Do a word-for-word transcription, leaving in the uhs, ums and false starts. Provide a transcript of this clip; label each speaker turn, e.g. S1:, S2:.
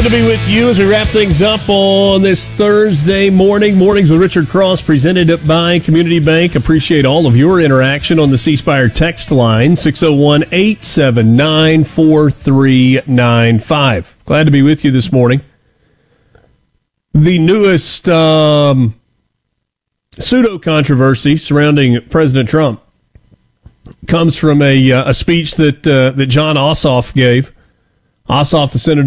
S1: Good to be with you as we wrap things up on this Thursday morning. Mornings with Richard Cross, presented by Community Bank. Appreciate all of your interaction on the C Spire text line, six oh one, eight seven nine, four three nine five. Glad to be with you this morning. The newest um, pseudo-controversy surrounding President Trump comes from a, uh, a speech that, uh, that John Ossoff gave. Ossoff, the senator